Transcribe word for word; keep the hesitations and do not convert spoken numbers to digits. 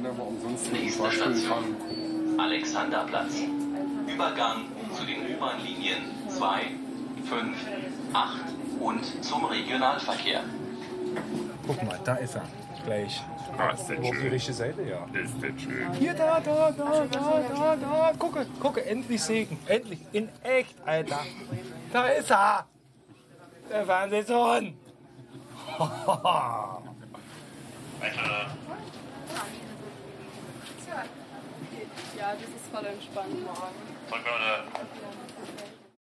aber umsonst mit dem Nächste Fahrstuhl Station. fahren. Alexanderplatz. Übergang zu den U-Bahn-Linien zwei, fünf, acht und zum Regionalverkehr. Guck mal, da ist er. Gleich. Ah, ist das Auf die schön. richtige Seite, ja. Ist das schön. Hier, da, da, da, da, da, da. Gucke, gucke, endlich Segen. Endlich. In echt, Alter. Da ist er. Der Fernsehsohn. Ja, das ist voll entspannt morgen. Drück mal,